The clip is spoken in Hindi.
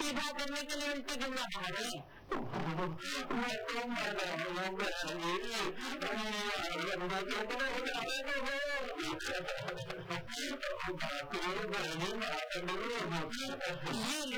सीधा करने के लिए उल्टी गंगा बहा रहे। मैं तो मरा हूँ ये